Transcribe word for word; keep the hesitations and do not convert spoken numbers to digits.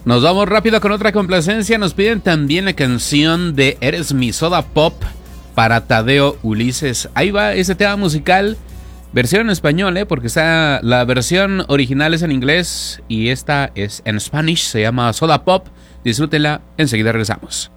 Nos vamos rápido con otra complacencia. Nos piden también la canción de Eres mi soda pop para Tadeo Ulises. Ahí va ese tema musical, versión en español, ¿eh? Porque está, la versión original es en inglés y esta es en Spanish. Se llama Soda Pop. Disfrútela, enseguida regresamos.